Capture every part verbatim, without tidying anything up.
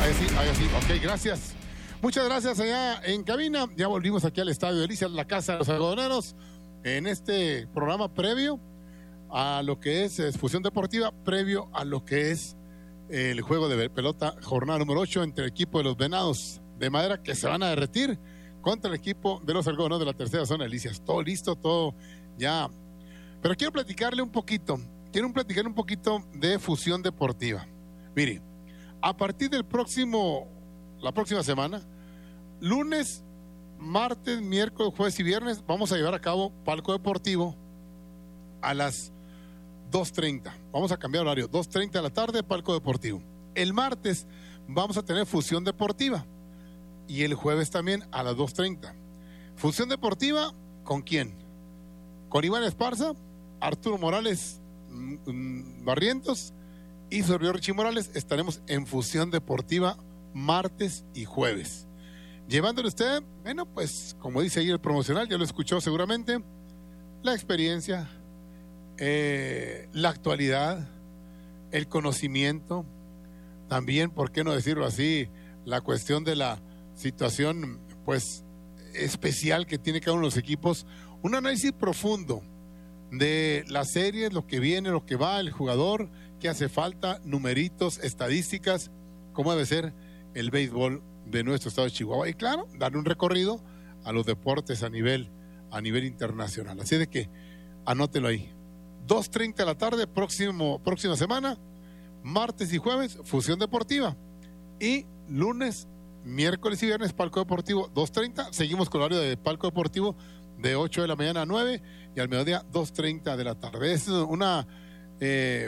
ahí sí, ahí sí. Ok, gracias. Muchas gracias allá en cabina. Ya volvimos aquí al Estadio Delicias, la casa de los algodoneros, en este programa previo a lo que es, es Fusión Deportiva, previo a lo que es el juego de pelota jornada número ocho entre el equipo de los Venados de Madera, que se van a derretir, contra el equipo de los algodoneros de la tercera zona de Delicias. Todo listo, todo ya. Pero quiero platicarle un poquito, quiero platicar un poquito de Fusión Deportiva. Mire, a partir del próximo, la próxima semana, lunes, martes, miércoles, jueves y viernes, vamos a llevar a cabo Palco Deportivo a las dos treinta. Vamos a cambiar horario, dos treinta de la tarde, Palco Deportivo. El martes vamos a tener Fusión Deportiva y el jueves también a las dos treinta. Fusión Deportiva, ¿con quién? Con Iván Esparza, Arturo Morales mmm, Barrientos y su servidor Richie Morales. Estaremos en Fusión Deportiva martes y jueves, llevándole a usted, bueno, pues como dice ahí el promocional, ya lo escuchó seguramente, la experiencia, eh, la actualidad, el conocimiento, también, ¿por qué no decirlo así?, la cuestión de la situación pues especial que tiene cada uno de los equipos, un análisis profundo de las series, lo que viene, lo que va, el jugador, qué hace falta, numeritos, estadísticas, cómo debe ser el béisbol de nuestro estado de Chihuahua, y claro, darle un recorrido a los deportes a nivel, a nivel internacional. Así de que anótelo ahí, dos treinta de la tarde, próximo, próxima semana, martes y jueves, Fusión Deportiva, y lunes, miércoles y viernes, Palco Deportivo, dos treinta. Seguimos con el horario de Palco Deportivo de ocho de la mañana a nueve y al mediodía dos treinta de la tarde. Es una, eh,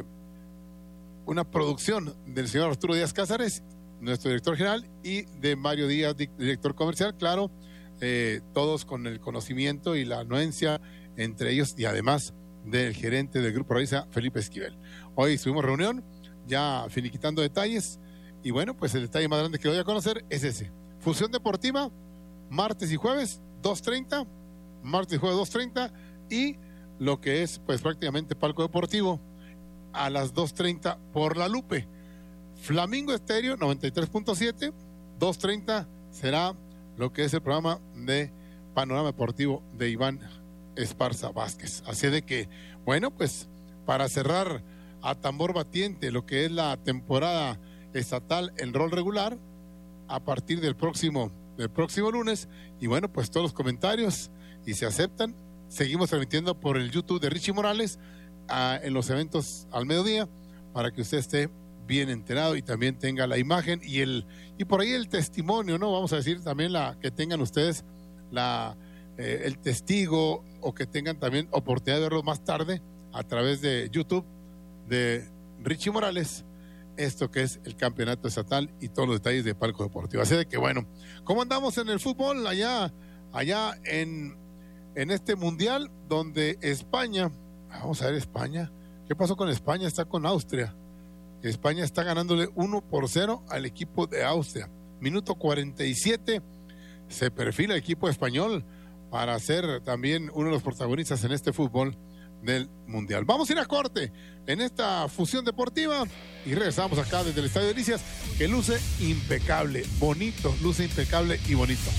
una producción del señor Arturo Díaz Cázares, nuestro director general, y de Mario Díaz, director comercial, claro, eh, todos con el conocimiento y la anuencia entre ellos, y además del gerente del Grupo Raiza, Felipe Esquivel. Hoy estuvimos en reunión, ya finiquitando detalles, y bueno, pues el detalle más grande que voy a conocer es ese. Fusión Deportiva, martes y jueves, dos treinta, martes y jueves dos treinta, y lo que es pues prácticamente Palco Deportivo a las dos treinta por La Lupe. Flamingo Estéreo noventa y tres punto siete, dos treinta será lo que es el programa de Panorama Deportivo de Iván Esparza Vázquez. Así de que, bueno, pues para cerrar a tambor batiente lo que es la temporada estatal en rol regular, a partir del próximo, del próximo lunes, y bueno, pues todos los comentarios, y se aceptan. Seguimos transmitiendo por el YouTube de Richie Morales a, en los eventos al mediodía, para que usted esté bien enterado y también tenga la imagen y el y por ahí el testimonio, ¿no? Vamos a decir también la que tengan ustedes la eh, el testigo, o que tengan también oportunidad de verlo más tarde a través de YouTube de Richie Morales, esto que es el campeonato estatal y todos los detalles de Palco Deportivo. Así de que bueno, ¿cómo andamos en el fútbol allá allá en en este mundial donde España, vamos a ver España, ¿qué pasó con España? Está con Austria. España está ganándole uno por cero al equipo de Austria. Minuto cuarenta y siete, se perfila el equipo español para ser también uno de los protagonistas en este fútbol del mundial. Vamos a ir a corte en esta Fusión Deportiva y regresamos acá desde el Estadio Delicias, que luce impecable, bonito, luce impecable y bonito.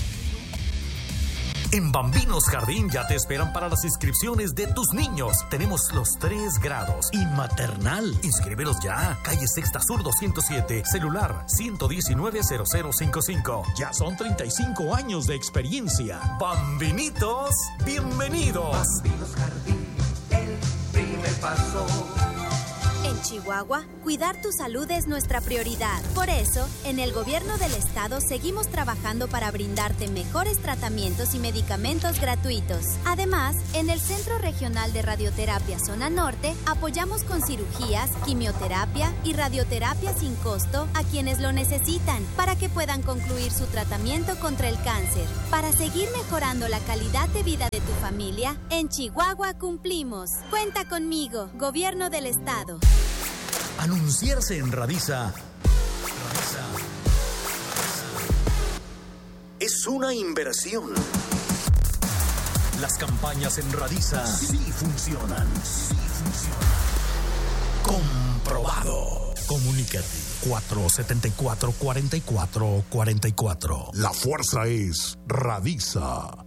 En Bambinos Jardín ya te esperan para las inscripciones de tus niños. Tenemos los tres grados y maternal. Inscríbelos ya. Calle Sexta Sur doscientos siete. Celular ciento diecinueve, cero cero cincuenta y cinco. Ya son treinta y cinco años de experiencia. Bambinitos, bienvenidos. Bambinos Jardín, el primer paso. En Chihuahua, cuidar tu salud es nuestra prioridad. Por eso, en el gobierno del estado seguimos trabajando para brindarte mejores tratamientos y medicamentos gratuitos. Además, en el Centro Regional de Radioterapia Zona Norte, apoyamos con cirugías, quimioterapia y radioterapia sin costo a quienes lo necesitan, para que puedan concluir su tratamiento contra el cáncer. Para seguir mejorando la calidad de vida de tu familia, en Chihuahua cumplimos. Cuenta conmigo, Gobierno del Estado. Anunciarse en Radiza, Radiza es una inversión. Las campañas en Radiza sí funcionan, sí funcionan. Comprobado. Comunica Comunícate cuatro siete cuatro, cuatro cuatro cuatro cuatro. La fuerza es Radisa.